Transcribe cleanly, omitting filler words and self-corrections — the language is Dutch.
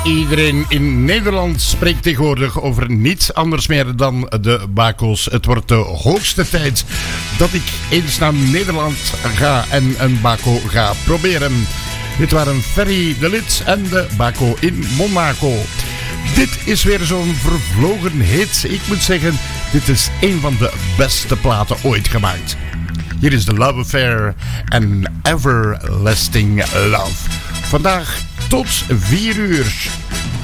Iedereen in Nederland spreekt tegenwoordig over niets anders meer dan de bako's. Het wordt de hoogste tijd dat ik eens naar Nederland ga en een bako ga proberen. Dit waren Ferry de Lid en de bako in Monaco. Dit is weer zo'n vervlogen hit. Ik moet zeggen, dit is een van de beste platen ooit gemaakt. Hier is The Love Affair en Everlasting Love. Vandaag tot 4 uur.